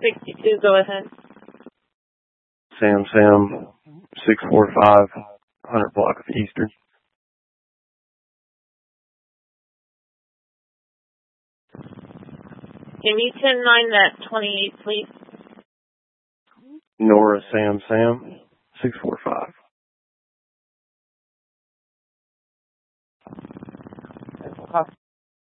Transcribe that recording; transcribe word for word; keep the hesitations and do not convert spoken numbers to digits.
sixty-two, go ahead. Sam Sam, six four five, one hundred block of Eastern. Can you ten nine that twenty-eight, please? Nora Sam Sam, six four five.